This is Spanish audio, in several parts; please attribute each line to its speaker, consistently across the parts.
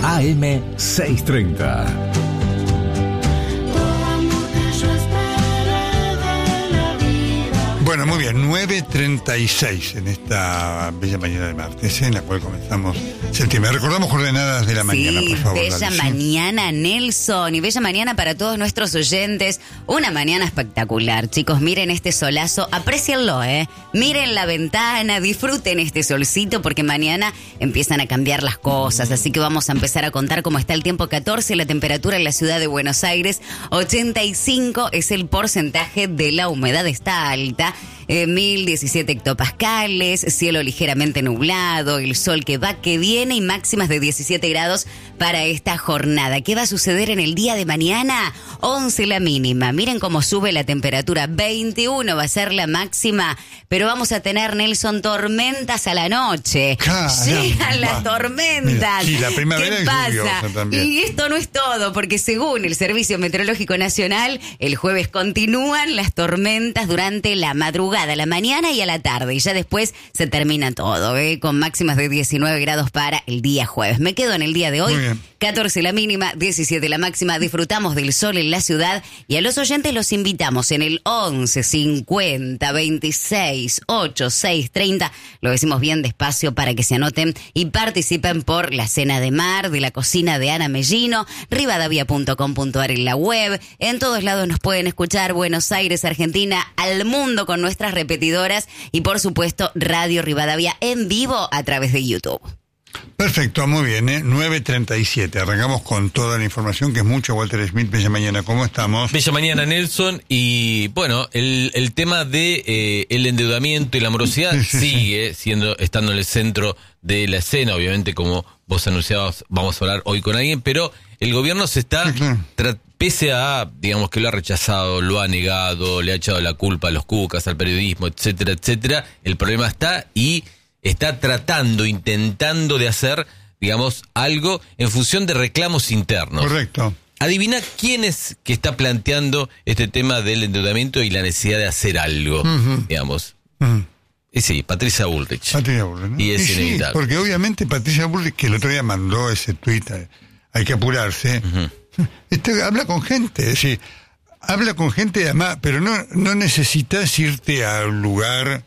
Speaker 1: AM 630.
Speaker 2: Bueno, muy bien, 9:36 en esta bella mañana de martes, en la cual comenzamos septiembre. Recordamos coordenadas de la mañana, por favor.
Speaker 3: Bella mañana, Nelson, y bella mañana para todos nuestros oyentes. Una mañana espectacular, chicos. Miren este solazo, aprécienlo, Miren la ventana, disfruten este solcito, porque mañana empiezan a cambiar las cosas. Así que vamos a empezar a contar cómo está el tiempo. 14, la temperatura en la ciudad de Buenos Aires. 85 es el porcentaje de la humedad, está alta. 1017 hectopascales, cielo ligeramente nublado, el sol que va, que viene y máximas de 17 grados para esta jornada. ¿Qué va a suceder en el día de mañana? 11 la mínima. Miren cómo sube la temperatura. 21 va a ser la máxima, pero vamos a tener, Nelson, tormentas a la noche. Llegan las tormentas.
Speaker 2: Sí, la primavera
Speaker 3: ¿Qué pasa?
Speaker 2: También.
Speaker 3: Y esto no es todo, porque según el Servicio Meteorológico Nacional, el jueves continúan las tormentas durante la madrugada, a la mañana y a la tarde, y ya después se termina todo, con máximas de 19 grados para el día jueves. Me quedo en el día de hoy. 14 la mínima, 17 la máxima. Disfrutamos del sol en la ciudad, y a los oyentes los invitamos en el 11 50 26 8 6 30. Lo decimos bien despacio para que se anoten y participen por la cena de mar de la cocina de Ana Mellino, rivadavia.com.ar en la web. En todos lados nos pueden escuchar, Buenos Aires, Argentina, al mundo con nuestras repetidoras, y por supuesto Radio Rivadavia en vivo a través de YouTube.
Speaker 2: Perfecto, muy bien, 9:37. Arrancamos con toda la información, que es mucho. Walter Smith, bella mañana, ¿cómo estamos?
Speaker 4: Bella mañana, Nelson. Y bueno, el tema de el endeudamiento y la morosidad sigue estando en el centro de la escena. Obviamente, como vos anunciabas, vamos a hablar hoy con alguien, pero el gobierno se está, pese a, digamos, que lo ha rechazado, lo ha negado, le ha echado la culpa a los cucas, al periodismo, etcétera, etcétera, el problema está, y está intentando de hacer, digamos, algo en función de reclamos internos.
Speaker 2: Correcto.
Speaker 4: Adivina quién es que está planteando este tema del endeudamiento y la necesidad de hacer algo, digamos. Y sí, Patricia Bullrich.
Speaker 2: ¿No?
Speaker 4: Y es inevitable.
Speaker 2: Sí, porque obviamente Patricia Bullrich, que el otro día mandó ese tuit, hay que apurarse, habla con gente, es decir, habla con gente además, pero no necesitas irte a un lugar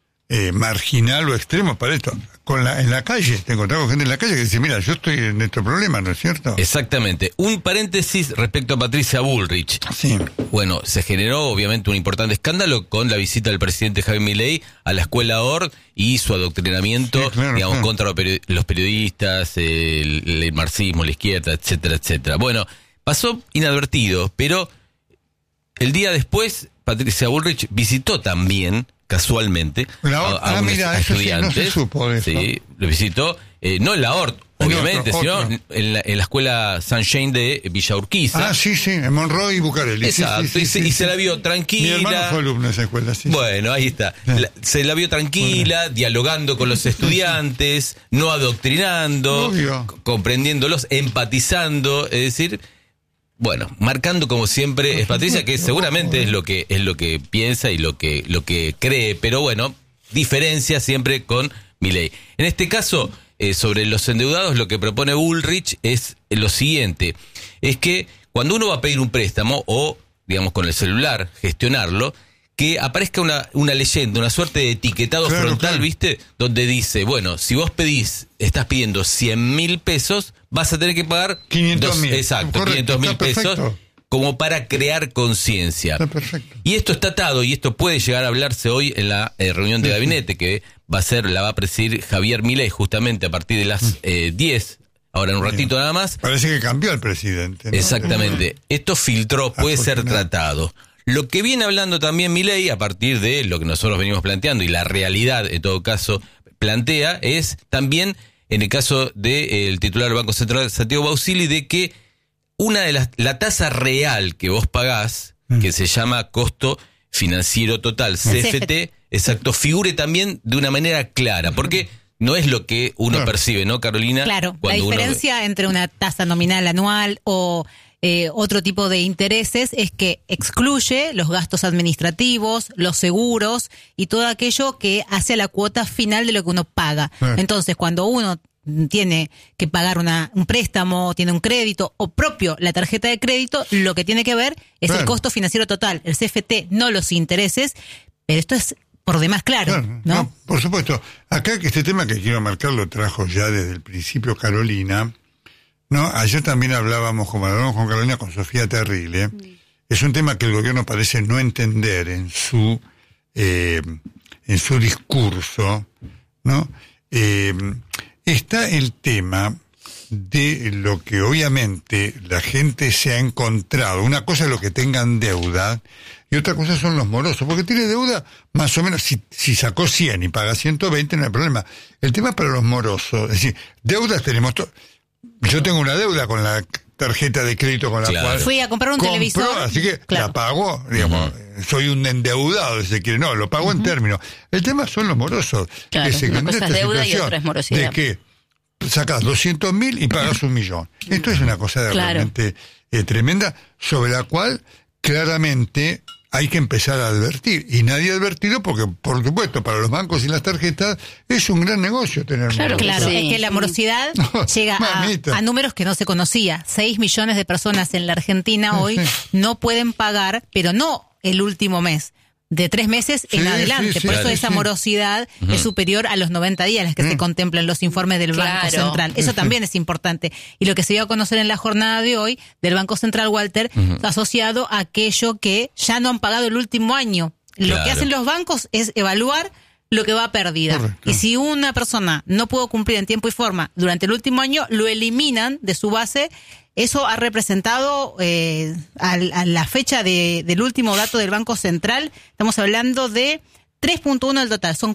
Speaker 2: marginal o extremo para esto. En la calle, te encontrás con gente en la calle que dice, mira, yo estoy en este problema, ¿no es cierto?
Speaker 4: Exactamente. Un paréntesis respecto a Patricia Bullrich.
Speaker 2: Sí.
Speaker 4: Bueno, se generó obviamente un importante escándalo con la visita del presidente Javier Milei a la escuela Ord y su adoctrinamiento, contra los periodistas, el marxismo, la izquierda, etcétera, etcétera. Bueno, pasó inadvertido, pero el día después Patricia Bullrich visitó también, casualmente, a estudiantes.
Speaker 2: Sí, no se supo de eso.
Speaker 4: Sí, lo visitó, no en la Ord, obviamente, sino en la escuela San Jane de Villa Urquiza.
Speaker 2: Sí, en Monroy y Bucareli.
Speaker 4: Exacto, y se la vio tranquila.
Speaker 2: Mi hermano fue alumno de esa escuela, sí.
Speaker 4: Bueno, ahí está. Se la vio tranquila, dialogando con los estudiantes, no adoctrinando, comprendiéndolos, empatizando, es decir, bueno, marcando como siempre es Patricia, que seguramente es lo que piensa y lo que cree, pero bueno, diferencia siempre con Milei. En este caso, sobre los endeudados, lo que propone Bullrich es lo siguiente, es que cuando uno va a pedir un préstamo o, digamos, con el celular, gestionarlo, que aparezca una leyenda, una suerte de etiquetado frontal, ¿viste? Donde dice, bueno, si vos estás pidiendo 100.000 pesos, vas a tener que pagar
Speaker 2: 500.000.
Speaker 4: Exacto, 500.000 pesos, como para crear conciencia. Y esto está atado, y esto puede llegar a hablarse hoy en la reunión de gabinete, que la va a presidir Javier Milei justamente a partir de las 10. Ahora en un ratito nada más.
Speaker 2: Parece que cambió el presidente, ¿no?
Speaker 4: Exactamente. Esto filtró, puede ser tratado. Lo que viene hablando también Milei, a partir de lo que nosotros venimos planteando, y la realidad en todo caso plantea, es también, en el caso del titular del Banco Central, Santiago Bausili, de que la tasa real que vos pagás, que se llama costo financiero total, CFT, exacto, figure también de una manera clara, porque no es lo que uno percibe, ¿no, Carolina?
Speaker 5: Claro, la diferencia entre una tasa nominal anual o otro tipo de intereses es que excluye los gastos administrativos, los seguros y todo aquello que hace a la cuota final de lo que uno paga. Entonces, cuando uno tiene que pagar un préstamo, tiene un crédito o propio la tarjeta de crédito, lo que tiene que ver es el costo financiero total, el CFT, no los intereses, pero esto es por demás claro, ¿no?
Speaker 2: Por supuesto. Acá que este tema que quiero marcar lo trajo ya desde el principio Carolina, ¿no? Ayer también hablamos con Carolina, con Sofía Terrible. Es un tema que el gobierno parece no entender en su discurso, ¿no? Está el tema de lo que obviamente la gente se ha encontrado. Una cosa es lo que tengan deuda y otra cosa son los morosos, porque tiene deuda más o menos, si sacó 100 y paga 120 no hay problema. El tema es para los morosos, es decir, deudas tenemos yo tengo una deuda con la tarjeta de crédito con la cual
Speaker 5: fui a comprar un televisor,
Speaker 2: así que la pago, digamos, soy un endeudado, si se quiere, no, lo pago en términos. El tema son los morosos,
Speaker 3: claro,
Speaker 2: que se
Speaker 3: una cosa es deuda y otra es morosidad.
Speaker 2: De que sacás 200.000 y pagas 1.000.000. Esto es una cosa realmente tremenda, sobre la cual claramente hay que empezar a advertir. Y nadie ha advertido porque, por supuesto, para los bancos y las tarjetas es un gran negocio tener
Speaker 5: Claro,
Speaker 2: morosos.
Speaker 5: es que la morosidad llega a números que no se conocía. 6 millones de personas en la Argentina hoy no pueden pagar, pero no el último mes, de 3 meses en adelante. Por eso esa morosidad es superior a los 90 días, las que se contemplan en los informes del Banco Central. Eso también es importante. Y lo que se dio a conocer en la jornada de hoy del Banco Central, Walter, asociado a aquello que ya no han pagado el último año. Lo que hacen los bancos es evaluar lo que va a pérdida. Correcto. Y si una persona no pudo cumplir en tiempo y forma durante el último año, lo eliminan de su base. Eso ha representado a la fecha del último dato del Banco Central, estamos hablando de 3.1 del total, son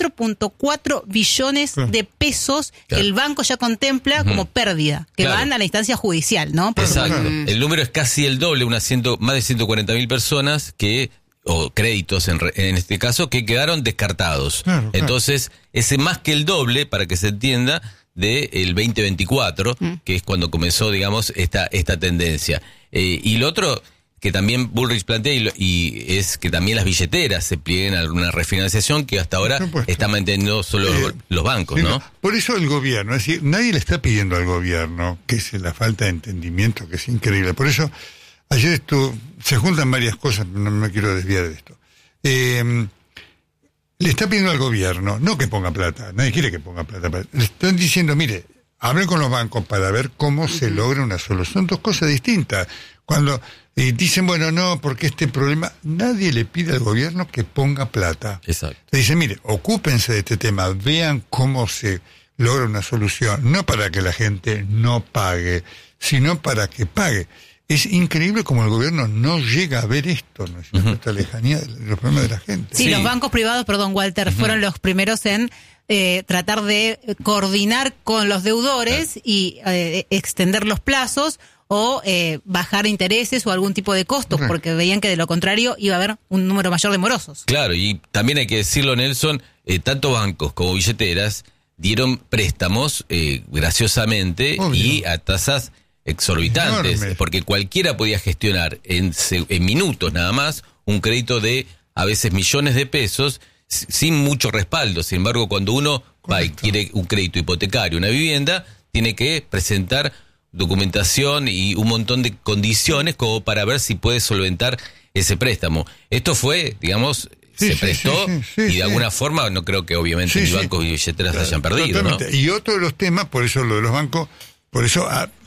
Speaker 5: 4.4 billones de pesos que el banco ya contempla como pérdida, que van a la instancia judicial, ¿no?
Speaker 4: Exacto. El número es casi el doble, más de 140.000 personas o créditos en este caso, que quedaron descartados. Entonces, ese más que el doble, para que se entienda, del 2024, que es cuando comenzó, digamos, esta tendencia. Y lo otro que también Bullrich plantea y es que también las billeteras se plieguen a una refinanciación que hasta ahora está manteniendo solo los bancos, ¿no?
Speaker 2: Por eso el gobierno, es decir, nadie le está pidiendo al gobierno, que es la falta de entendimiento, que es increíble. Por eso, ayer se juntan varias cosas, no me quiero desviar de esto. Le está pidiendo al gobierno, no que ponga plata, nadie quiere que ponga plata. Le están diciendo, mire, hablen con los bancos para ver cómo se logra una solución. Son dos cosas distintas. Cuando dicen, bueno, no, porque este problema, nadie le pide al gobierno que ponga plata.
Speaker 4: Exacto.
Speaker 2: Le dicen, mire, ocúpense de este tema, vean cómo se logra una solución, no para que la gente no pague, sino para que pague. Es increíble como el gobierno no llega a ver esto, ¿no es cierto? Esta lejanía de los problemas de la gente.
Speaker 5: Sí, los bancos privados, Walter, fueron los primeros en tratar de coordinar con los deudores y extender los plazos o bajar intereses o algún tipo de costos, porque veían que de lo contrario iba a haber un número mayor de morosos.
Speaker 4: Claro, y también hay que decirlo, Nelson, tanto bancos como billeteras dieron préstamos graciosamente y a tasas exorbitantes, porque cualquiera podía gestionar en minutos nada más un crédito de a veces millones de pesos sin mucho respaldo. Sin embargo, cuando uno va y quiere un crédito hipotecario, una vivienda, tiene que presentar documentación y un montón de condiciones como para ver si puede solventar ese préstamo. Esto fue, digamos, se prestó y de alguna forma no creo que obviamente ni bancos y billeteras hayan perdido, ¿no?
Speaker 2: Y otro de los temas, por eso lo de los bancos, por eso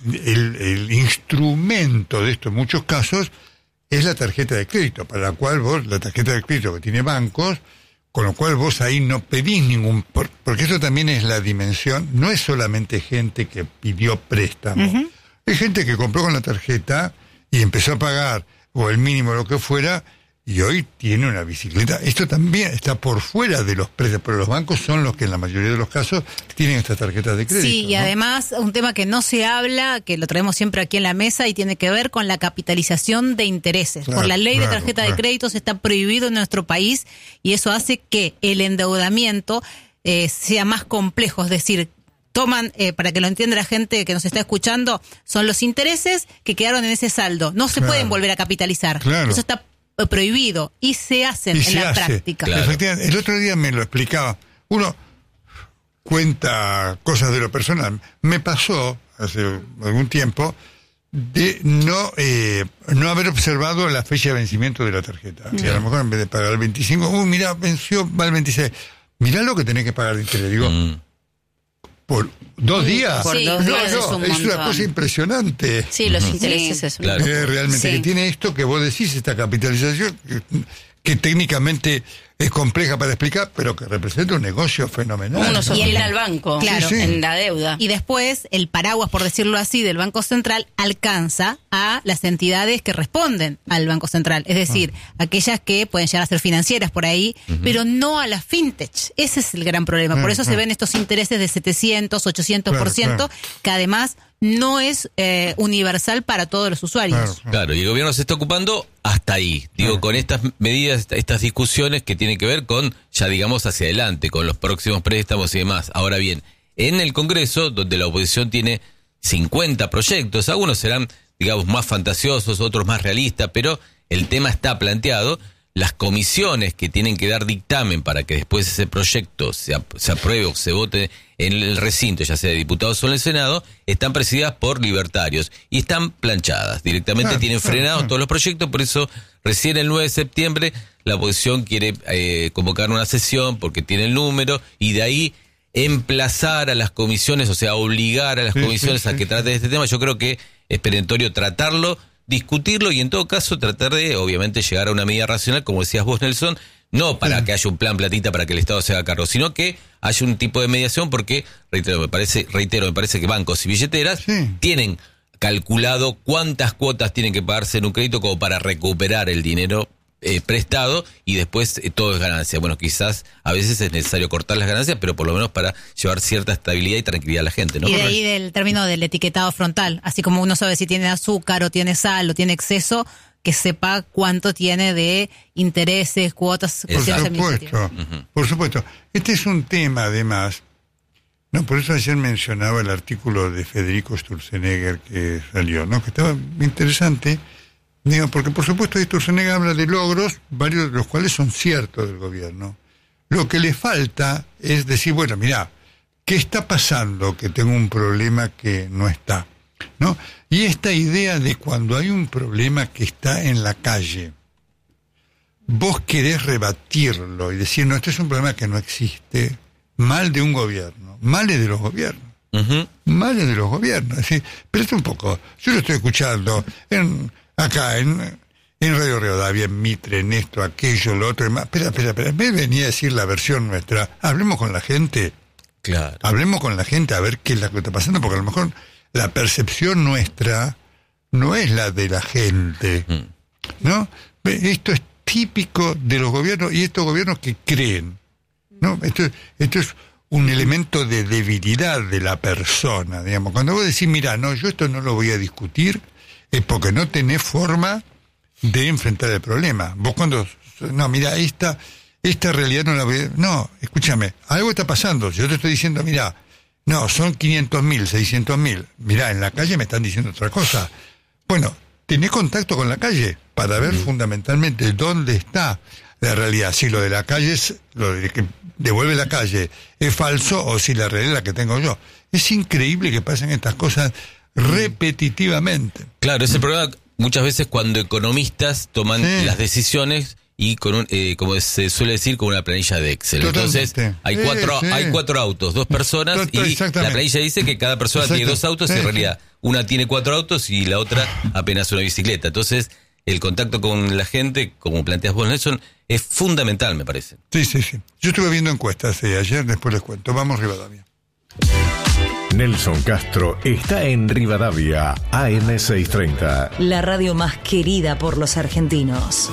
Speaker 2: el instrumento de esto en muchos casos es la tarjeta de crédito, para la cual la tarjeta de crédito que tiene bancos, con lo cual vos ahí no pedís porque eso también es la dimensión, no es solamente gente que pidió préstamo, hay gente que compró con la tarjeta y empezó a pagar, o el mínimo lo que fuera, y hoy tiene una bicicleta. Esto también está por fuera de los precios, pero los bancos son los que en la mayoría de los casos tienen estas tarjetas de crédito.
Speaker 5: Sí, y además un tema que no se habla, que lo traemos siempre aquí en la mesa y tiene que ver con la capitalización de intereses. Por la ley de tarjeta de créditos está prohibido en nuestro país y eso hace que el endeudamiento sea más complejo, es decir, toman, para que lo entienda la gente que nos está escuchando, son los intereses que quedaron en ese saldo. No se pueden volver a capitalizar. Eso está prohibido y se hacen en la práctica.
Speaker 2: Efectivamente, el otro día me lo explicaba. Uno cuenta cosas de lo personal. Me pasó hace algún tiempo de no haber observado la fecha de vencimiento de la tarjeta. Y a lo mejor en vez de pagar el 25, mirá, venció, va el 26. Mirá lo que tenés que pagar de interés. Digo, por 2 días.
Speaker 3: Por 2 días
Speaker 2: es una cosa impresionante.
Speaker 5: Sí, los intereses es
Speaker 4: claro.
Speaker 2: Realmente, que tiene esto que vos decís, esta capitalización, que técnicamente es compleja para explicar, pero que representa un negocio fenomenal.
Speaker 6: Uno sostiene al banco,
Speaker 5: claro,
Speaker 6: en la deuda.
Speaker 5: Y después, el paraguas, por decirlo así, del Banco Central alcanza a las entidades que responden al Banco Central. Es decir, aquellas que pueden llegar a ser financieras por ahí, pero no a las fintech. Ese es el gran problema. Por eso se ven estos intereses de 700, 800%, que además no es universal para todos los usuarios.
Speaker 4: Claro, y el gobierno se está ocupando hasta ahí. Digo, con estas medidas, estas discusiones que tienen que ver con, ya digamos, hacia adelante, con los próximos préstamos y demás. Ahora bien, en el Congreso, donde la oposición tiene 50 proyectos, algunos serán, digamos, más fantasiosos, otros más realistas, pero el tema está planteado. Las comisiones que tienen que dar dictamen para que después ese proyecto se apruebe o se vote en el recinto, ya sea de diputados o en el Senado, están presididas por libertarios y están planchadas. Directamente tienen frenados todos los proyectos, por eso recién el 9 de septiembre la oposición quiere convocar una sesión porque tiene el número y de ahí emplazar a las comisiones, o sea, obligar a las comisiones a que traten este tema. Yo creo que es perentorio tratarlo, discutirlo y en todo caso tratar de, obviamente, llegar a una medida racional, como decías vos, Nelson, no para que haya un plan platita para que el Estado se haga cargo, sino que haya un tipo de mediación porque, reitero, me parece que bancos y billeteras tienen calculado cuántas cuotas tienen que pagarse en un crédito como para recuperar el dinero prestado y después todo es ganancia. Bueno, quizás a veces es necesario cortar las ganancias, pero por lo menos para llevar cierta estabilidad y tranquilidad a la gente, ¿no?
Speaker 5: Y de ahí del término del etiquetado frontal, así como uno sabe si tiene azúcar o tiene sal o tiene exceso, que sepa cuánto tiene de intereses, cuotas.
Speaker 2: Por supuesto. Este es un tema, además, no, por eso ayer mencionaba el artículo de Federico Sturzenegger que salió, ¿no? Que estaba interesante. Digo, porque por supuesto Sturzenegger habla de logros, varios de los cuales son ciertos del gobierno. Lo que le falta es decir, bueno, mirá, ¿qué está pasando que tengo un problema que no está? ¿No? Y esta idea de cuando hay un problema que está en la calle, vos querés rebatirlo y decir, no, este es un problema que no existe, mal de un gobierno, mal es de los gobiernos. Mal es de los gobiernos. Es decir, pero esto un poco, yo lo estoy escuchando acá en Radio Rivadavia, en Mitre, en esto, aquello, lo otro, espera, me venía a decir la versión nuestra, hablemos con la gente, hablemos con la gente a ver qué es lo que está pasando, porque a lo mejor la percepción nuestra no es la de la gente, ¿no? Esto es típico de los gobiernos y estos gobiernos que creen, ¿no? Esto es un elemento de debilidad de la persona, digamos. Cuando vos decís, mira, no, yo esto no lo voy a discutir, es porque no tenés forma de enfrentar el problema. Vos cuando, no, mira, esta realidad no la voy a... No, escúchame, algo está pasando. Yo te estoy diciendo, mira, no, son 500.000, 600.000. Mirá, en la calle me están diciendo otra cosa. Bueno, tenés contacto con la calle para ver fundamentalmente dónde está la realidad. Si lo de la calle es, lo de que devuelve la calle es falso o si la realidad es la que tengo yo. Es increíble que pasen estas cosas repetitivamente.
Speaker 4: Claro, ese problema muchas veces cuando economistas toman las decisiones y con un, como se suele decir, con una planilla de Excel.
Speaker 2: Totalmente.
Speaker 4: Entonces, hay cuatro autos, 2 personas, y la planilla dice que cada persona tiene 2 autos, y en realidad una tiene 4 autos y la otra apenas una bicicleta. Entonces, el contacto con la gente, como planteas vos, Nelson, es fundamental, me parece.
Speaker 2: Sí. Yo estuve viendo encuestas ayer, después les cuento. Vamos, Rivadavia.
Speaker 1: Nelson Castro está en Rivadavia, AM630.
Speaker 7: La radio más querida por los argentinos.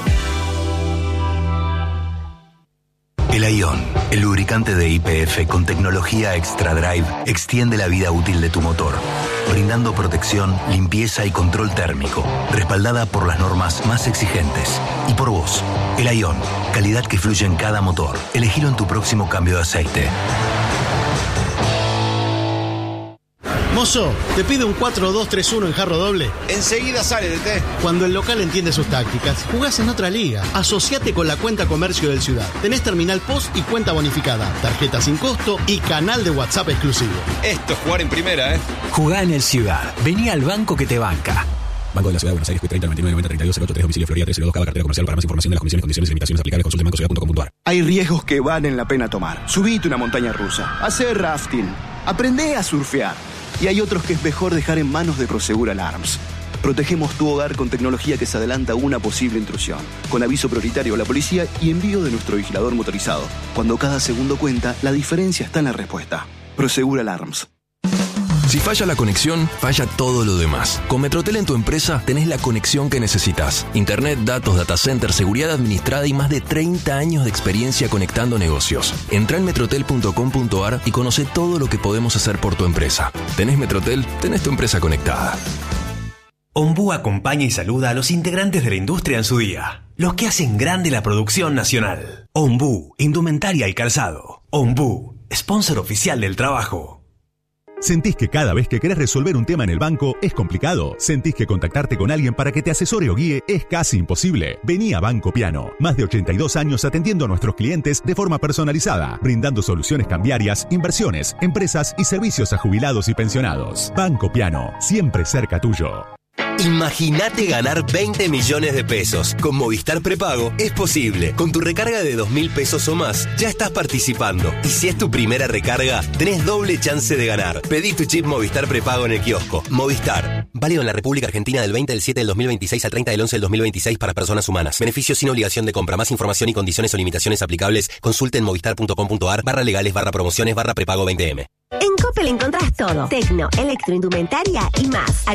Speaker 8: El Aion, el lubricante de YPF con tecnología Extra Drive, extiende la vida útil de tu motor, brindando protección, limpieza y control térmico, respaldada por las normas más exigentes. Y por vos, el Aion, calidad que fluye en cada motor. Elegilo en tu próximo cambio de aceite.
Speaker 9: Mozo, ¿te pide un 4-2-3-1 en jarro doble?
Speaker 10: Enseguida sale, DT.
Speaker 9: Cuando el local entiende sus tácticas, jugás en otra liga. Asociate con la cuenta comercio del Ciudad. Tenés terminal POS y cuenta bonificada, tarjeta sin costo y canal de WhatsApp exclusivo.
Speaker 10: Esto es jugar en primera, ¿eh?
Speaker 11: Jugá en el Ciudad. Vení al banco que te banca.
Speaker 12: Banco de la Ciudad de Buenos Aires, 30 99 90 32 08 domicilio Florida 302 Cava, cartera comercial. Para más información de las condiciones, condiciones y limitaciones aplicables, consulte bancociudad.com.ar.
Speaker 13: Hay riesgos que valen la pena tomar. Subite una montaña rusa, hacer rafting, aprendé a surfear. Y hay otros que es mejor dejar en manos de Prosegur Alarms. Protegemos tu hogar con tecnología que se adelanta a una posible intrusión, con aviso prioritario a la policía y envío de nuestro vigilador motorizado. Cuando cada segundo cuenta, la diferencia está en la respuesta. Prosegur Alarms.
Speaker 14: Si falla la conexión, falla todo lo demás. Con Metrotel en tu empresa tenés la conexión que necesitas. Internet, datos, data center, seguridad administrada y más de 30 años de experiencia conectando negocios. Entrá en metrotel.com.ar y conoce todo lo que podemos hacer por tu empresa. ¿Tenés Metrotel? Tenés tu empresa conectada.
Speaker 15: Ombú acompaña y saluda a los integrantes de la industria en su día. Los que hacen grande la producción nacional. Ombú, indumentaria y calzado. Ombú, sponsor oficial del trabajo.
Speaker 16: ¿Sentís que cada vez que querés resolver un tema en el banco es complicado? ¿Sentís que contactarte con alguien para que te asesore o guíe es casi imposible? Vení a Banco Piano. Más de 82 años atendiendo a nuestros clientes de forma personalizada, brindando soluciones cambiarias, inversiones, empresas y servicios a jubilados y pensionados. Banco Piano, siempre cerca tuyo.
Speaker 17: Imagínate ganar 20 millones de pesos. Con Movistar Prepago es posible. Con tu recarga de 2.000 pesos o más, ya estás participando. Y si es tu primera recarga, tenés doble chance de ganar. Pedí tu chip Movistar Prepago en el kiosco. Movistar. Válido en la República Argentina del 20 del 7 del 2026 al 30 del 11 del 2026 para personas humanas. Beneficios sin obligación de compra. Más información y condiciones o limitaciones aplicables. Consulte en movistar.com.ar/legales/promociones/prepago 20M.
Speaker 18: En Coppel encontrás todo. Tecno, electroindumentaria y más.